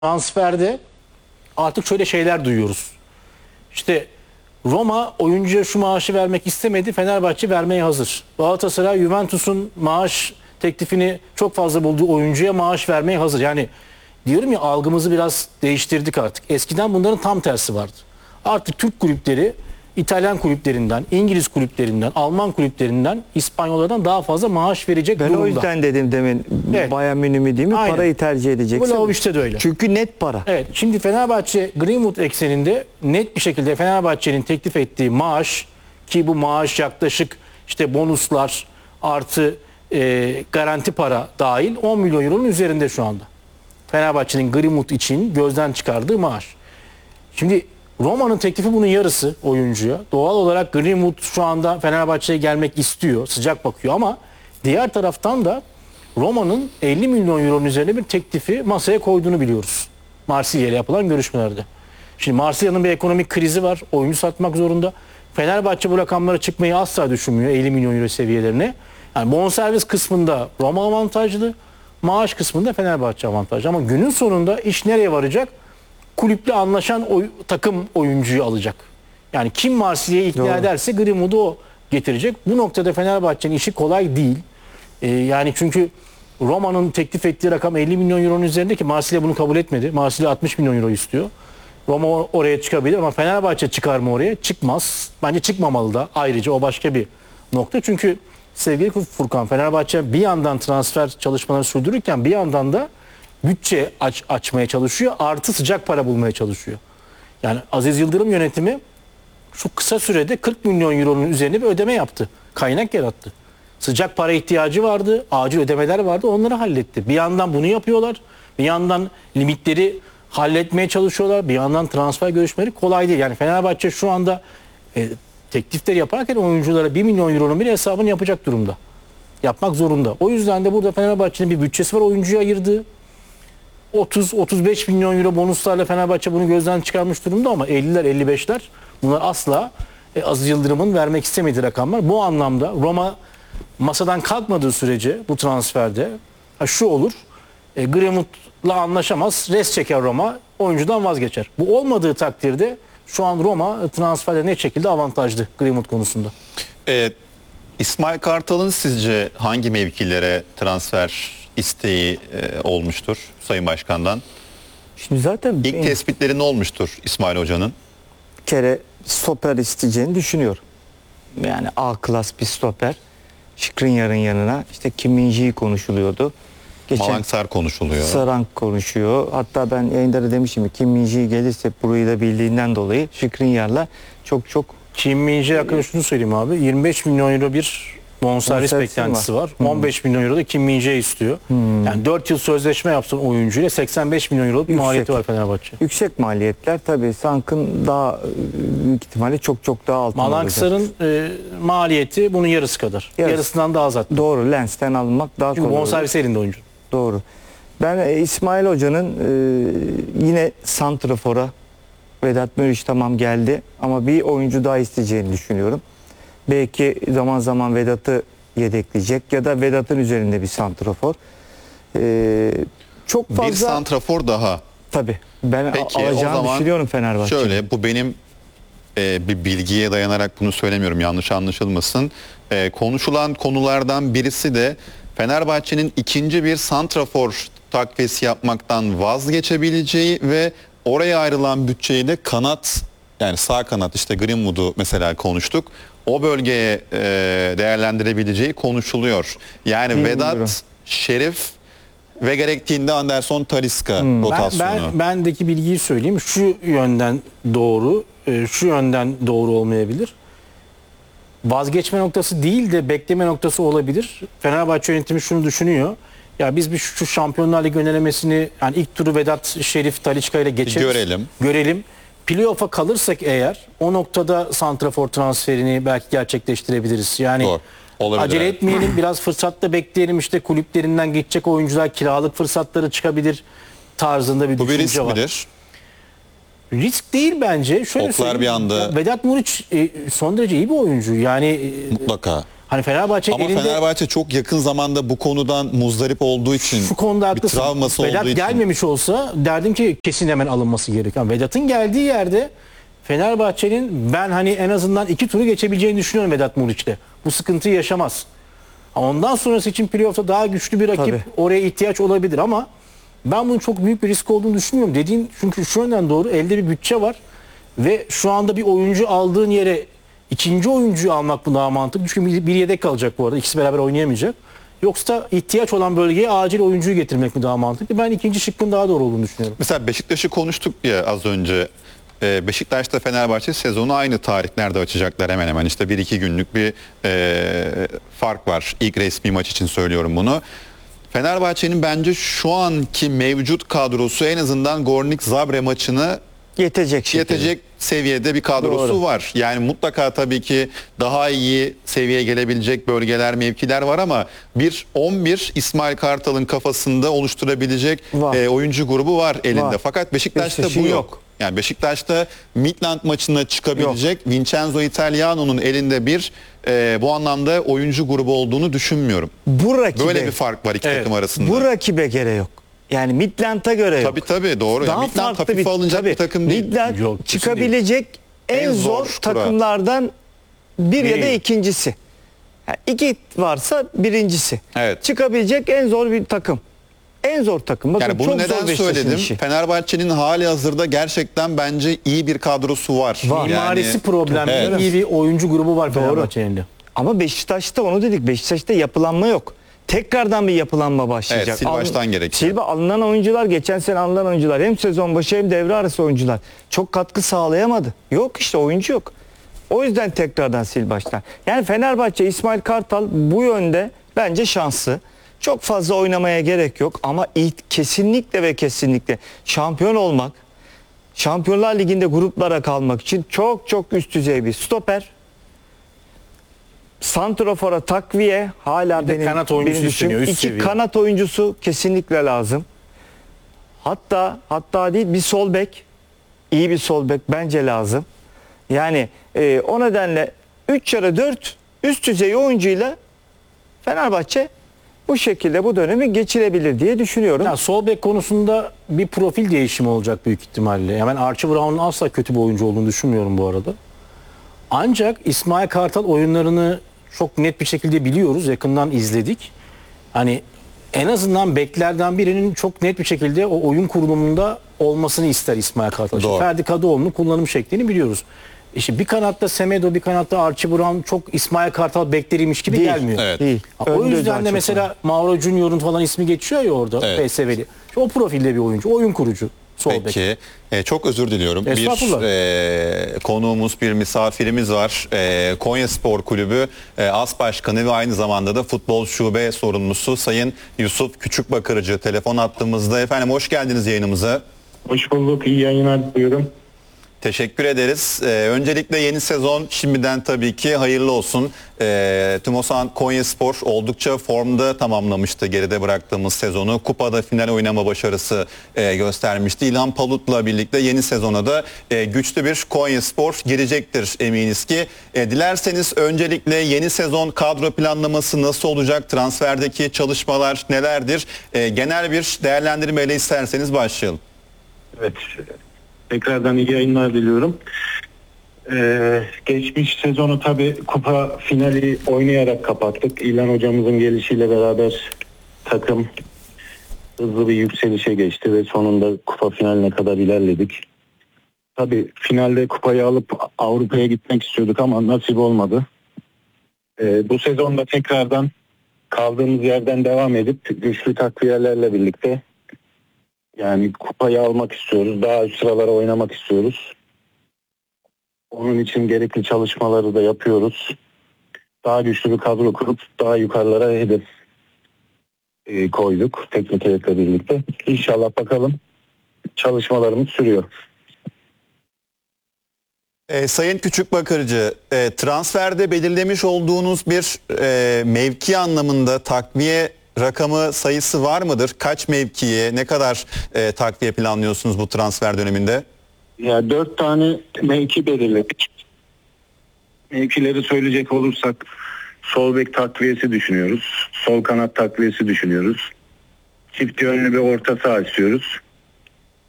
Transferde artık şöyle şeyler duyuyoruz. İşte Roma oyuncuya şu maaşı vermek istemedi, Fenerbahçe vermeye hazır. Galatasaray Juventus'un maaş teklifini çok fazla bulduğu oyuncuya maaş vermeye hazır. Yani diyorum ya, algımızı biraz değiştirdik artık. Eskiden bunların tam tersi vardı. Artık Türk kulüpleri İtalyan kulüplerinden, İngiliz kulüplerinden, Alman kulüplerinden, İspanyollardan daha fazla maaş verecek Ben durumda. o yüzden dedim demin, Evet. Bayern Münih mi değil mi? Aynen. Parayı tercih edeceksin. Vlahovic'te de öyle. Çünkü net para. Evet, şimdi Fenerbahçe Greenwood ekseninde net bir şekilde Fenerbahçe'nin teklif ettiği maaş, ki bu maaş yaklaşık işte bonuslar artı garanti para dahil 10 milyon euronun üzerinde şu anda. Fenerbahçe'nin Greenwood için gözden çıkardığı maaş. Şimdi Roma'nın teklifi bunun yarısı oyuncuya. Doğal olarak Greenwood şu anda Fenerbahçe'ye gelmek istiyor, sıcak bakıyor, ama diğer taraftan da Roma'nın 50 milyon euronun üzerine bir teklifi masaya koyduğunu biliyoruz. Marsilya ile yapılan görüşmelerde. Şimdi Marsilya'nın bir ekonomik krizi var. Oyuncu satmak zorunda. Fenerbahçe bu rakamlara çıkmayı asla düşünmüyor, 50 milyon euro seviyelerine. Yani bonservis kısmında Roma avantajlı, maaş kısmında Fenerbahçe avantajlı. Ama günün sonunda iş nereye varacak? Kulüple anlaşan takım oyuncuyu alacak. Yani kim Marsilya'yı ikna Doğru. ederse Greenwood'u o getirecek. Bu noktada Fenerbahçe'nin işi kolay değil. Yani çünkü Roma'nın teklif ettiği rakam 50 milyon euronun üzerinde, ki Marsilya bunu kabul etmedi. Marsilya 60 milyon euro istiyor. Roma oraya çıkabilir ama Fenerbahçe çıkar mı oraya? Çıkmaz. Bence çıkmamalı da. Ayrıca o başka bir nokta. Çünkü sevgili Furkan, Fenerbahçe bir yandan transfer çalışmalarını sürdürürken bir yandan da bütçe açmaya çalışıyor. Artı sıcak para bulmaya çalışıyor. Yani Aziz Yıldırım yönetimi şu kısa sürede 40 milyon euronun üzerine bir ödeme yaptı. Kaynak yarattı. Sıcak para ihtiyacı vardı. Acil ödemeler vardı. Onları halletti. Bir yandan bunu yapıyorlar. Bir yandan limitleri halletmeye çalışıyorlar. Bir yandan transfer görüşmeleri kolay değil. Yani Fenerbahçe şu anda teklifleri yaparken oyunculara 1 milyon euronun bir hesabını yapacak durumda. Yapmak zorunda. O yüzden de burada Fenerbahçe'nin bir bütçesi var oyuncuya ayırdığı. 30-35 milyon euro bonuslarla Fenerbahçe bunu gözden çıkarmış durumda, ama 50'ler 55'ler bunlar asla Aziz Yıldırım'ın vermek istemediği rakamlar. Bu anlamda Roma masadan kalkmadığı sürece bu transferde şu olur: Greenwood'la anlaşamaz, res çeker Roma, oyuncudan vazgeçer. Bu olmadığı takdirde şu an Roma transferde ne şekilde avantajlı Greenwood konusunda. İsmail Kartal'ın sizce hangi mevkilere transfer isteği olmuştur Sayın Başkan'dan? Şimdi zaten İlk tespitleri ne olmuştur İsmail Hoca'nın? bir kere stoper isteyeceğini düşünüyorum. Yani A klas bir stoper. Skriniar'ın yanına işte Kim Min-jae konuşuluyordu. Malangsar konuşuluyor. Sarank konuşuyor. Hatta ben yayında da demiştim ki Kim Min-jae gelirse burayı da bildiğinden dolayı Skriniar'la çok Kim Min-jae hakkında şunu söyleyeyim abi. 25 milyon euro bir bonservis beklentisi var. 15 milyon euro da Kim Min-jae istiyor. Yani 4 yıl sözleşme yapsın oyuncuyla, 85 milyon euro bir maliyeti var Fenerbahçe. yüksek maliyetler. Tabii Sank'ın daha büyük ihtimalle çok daha altında olacak. Malangsar'ın maliyeti bunun yarısı kadar. Yarısından daha az hatta. Doğru, Lens'ten almak daha Çünkü kolay. bonservis elinde oyuncu. Doğru. Ben İsmail Hoca'nın yine santrafora Vedat Muriç tamam geldi ama bir oyuncu daha isteyeceğini düşünüyorum. Belki zaman zaman Vedat'ı yedekleyecek ya da Vedat'ın üzerinde bir santrafor. Çok fazla Bir santrafor daha. tabii ben Peki, o alacağını zaman düşünüyorum Fenerbahçe. Şöyle, bu benim bir bilgiye dayanarak bunu söylemiyorum, yanlış anlaşılmasın. Konuşulan konulardan birisi de Fenerbahçe'nin ikinci bir santrafor takviyesi yapmaktan vazgeçebileceği ve oraya ayrılan bütçeyi de kanat, yani sağ kanat, işte Greenwood'u mesela konuştuk, o bölgeye değerlendirebileceği konuşuluyor. Yani Bilmiyorum. Vedat, Şerif ve gerektiğinde Anderson Talisca rotasyonu. Bendeki bilgiyi söyleyeyim. Şu yönden doğru, şu yönden doğru olmayabilir. Vazgeçme noktası değil de bekleme noktası olabilir. Fenerbahçe yönetimi şunu düşünüyor: ya biz bir şu Şampiyonlar Ligi önelemesini, yani ilk turu Vedat, Şerif, Talisca ile geçeriz. Görelim. Playoff'a kalırsak eğer o noktada santrafor transferini belki gerçekleştirebiliriz. Yani Olabilir, acele evet. etmeyelim, biraz fırsatta bekleyelim, işte kulüplerinden geçecek oyuncular kiralık fırsatları çıkabilir tarzında bir Bu bir düşünce risk var. midir? Risk değil bence. Şöyle Oklar söyleyeyim. bir anda- Vedat Muriç son derece iyi bir oyuncu. Yani Mutlaka. Hani Fenerbahçe Ama elinde Fenerbahçe çok yakın zamanda bu konudan muzdarip olduğu için, şu konuda bir haklısın. travması Vedat olduğu için. gelmemiş olsa derdim ki kesin hemen alınması gerekiyor. Vedat'ın geldiği yerde Fenerbahçe'nin ben hani en azından 2 turu geçebileceğini düşünüyorum Vedat Muriç'te. Bu sıkıntıyı yaşamaz. Ondan sonrası için playoff'ta daha güçlü bir rakip Tabii. oraya ihtiyaç olabilir ama ben bunun çok büyük bir risk olduğunu düşünmüyorum. Dediğin çünkü şu yönden doğru, elde bir bütçe var ve şu anda bir oyuncu aldığın yere ikinci oyuncuyu almak bu daha mantıklı. Çünkü bir yedek kalacak bu arada. İkisi beraber oynayamayacak. Yoksa ihtiyaç olan bölgeye acil oyuncuyu getirmek mi daha mantıklı? Ben ikinci şıkkın daha doğru olduğunu düşünüyorum. Mesela Beşiktaş'ı konuştuk ya az önce. Beşiktaş'ta Fenerbahçe sezonu aynı tarihlerde açacaklar hemen hemen. İşte 1-2 günlük bir fark var. İlk resmi maç için söylüyorum bunu. Fenerbahçe'nin bence şu anki mevcut kadrosu en azından Gornik Zabre maçını yetecek seviyede bir kadrosu Doğru. var. Yani mutlaka tabii ki daha iyi seviyeye gelebilecek bölgeler, mevkiler var ama bir 11 İsmail Kartal'ın kafasında oluşturabilecek Var. oyuncu grubu var elinde. Var. Fakat Beşiktaş'ta Beşiktaş'ın bu yok. yok. Yani Beşiktaş'ta Midland maçına çıkabilecek Vincenzo Italiano'nun elinde bir bu anlamda oyuncu grubu olduğunu düşünmüyorum. Bu rakibe, Böyle bir fark var iki Evet. takım arasında. bu rakibe göre yok. Yani Midland'a göre yok. Tabii doğru. Yani Midland hafife alınacak bir takım değil. Midland Yok, kesin çıkabilecek en En zor zor kura. takımlardan bir ya da Biri. ikincisi. Yani iki varsa birincisi. Evet. Çıkabilecek en zor bir takım. En zor takım. Bakın Yani bunu çok zor neden Beşiktaş'ın söyledim? işi. Fenerbahçe'nin hali hazırda gerçekten bence iyi bir kadrosu var. Var. Mimarisi problemli Evet. iyi bir oyuncu grubu var Fenerbahçe'nin de. Ama Beşiktaş'ta onu dedik. Beşiktaş'ta yapılanma yok. Tekrardan bir yapılanma başlayacak. Evet, sil baştan gerekiyor. Silva alınan oyuncular, geçen sene alınan oyuncular hem sezon başı hem devre arası oyuncular çok katkı sağlayamadı. Yok işte oyuncu yok. O yüzden tekrardan sil baştan. Yani Fenerbahçe, İsmail Kartal bu yönde bence şanslı. Çok fazla oynamaya gerek yok ama kesinlikle ve kesinlikle şampiyon olmak, Şampiyonlar Ligi'nde gruplara kalmak için çok üst düzey bir stoper. Santrofora takviye hala Bir de kanat oyuncusu benim isteniyor, düşüncem. üst İki seviye. kanat oyuncusu kesinlikle lazım. Hatta değil bir sol bek, iyi bir sol bek bence lazım. Yani o nedenle 3 ya da 4 üst düzey oyuncuyla Fenerbahçe bu şekilde bu dönemi geçirebilir diye düşünüyorum. Ya sol bek konusunda bir profil değişimi olacak büyük ihtimalle. Yani ben Archie Brown'un asla kötü bir oyuncu olduğunu düşünmüyorum bu arada. Ancak İsmail Kartal oyunlarını çok net bir şekilde biliyoruz. Yakından izledik. Hani en azından beklerden birinin çok net bir şekilde o oyun kurulumunda olmasını ister İsmail Kartal. Şimdi Doğru. Ferdi Kadıoğlu'nun kullanım şeklini biliyoruz. İşte bir kanatta Semedo, bir kanatta Archie Brown çok İsmail Kartal bekleriymiş gibi Değil. gelmiyor. Evet. Değil. O Önde daha yüzden de çok mesela var. Mauro Junior'un falan ismi geçiyor ya orada Evet. PSV'li. O profilde bir oyuncu, oyun kurucu. Sol bek. Peki. Çok özür diliyorum. Estağfurullah. Bir konuğumuz, bir misafirimiz var. Konya Spor Kulübü As Başkanı ve aynı zamanda da futbol şube sorumlusu Sayın Yusuf Küçükbakırcı telefon attığımızda. Efendim hoş geldiniz yayınımıza. Hoş bulduk. İyi yayınlar diliyorum. Teşekkür ederiz. Öncelikle yeni sezon şimdiden tabii ki hayırlı olsun. Tümosan Konyaspor oldukça formda tamamlamıştı geride bıraktığımız sezonu. Kupada final oynama başarısı göstermişti. İlhan Palut'la birlikte yeni sezona da güçlü bir Konyaspor girecektir eminiz ki. Dilerseniz öncelikle yeni sezon kadro planlaması nasıl olacak? Transferdeki çalışmalar nelerdir? Genel bir değerlendirmeyle isterseniz başlayalım. Evet. Tekrardan iyi yayınlar diliyorum. Geçmiş sezonu tabii kupa finali oynayarak kapattık. İlhan hocamızın gelişiyle beraber takım hızlı bir yükselişe geçti ve sonunda kupa finaline kadar ilerledik. Tabii finalde kupayı alıp Avrupa'ya gitmek istiyorduk ama nasip olmadı. Bu sezonda tekrardan kaldığımız yerden devam edip güçlü takviyelerle birlikte yani kupayı almak istiyoruz. Daha üst sıralara oynamak istiyoruz. Onun için gerekli çalışmaları da yapıyoruz. Daha güçlü bir kadro kurup daha yukarılara hedef koyduk teknik heyetle birlikte. İnşallah bakalım çalışmalarımız sürüyor. Sayın Küçükbakırcı, transferde belirlemiş olduğunuz bir mevki anlamında takviye rakamı sayısı var mıdır? Kaç mevkiye, ne kadar takviye planlıyorsunuz bu transfer döneminde? Ya 4 tane mevki belirledik. Mevkileri söyleyecek olursak Sol bek takviyesi düşünüyoruz. Sol kanat takviyesi düşünüyoruz. Çift yönlü bir orta saha istiyoruz.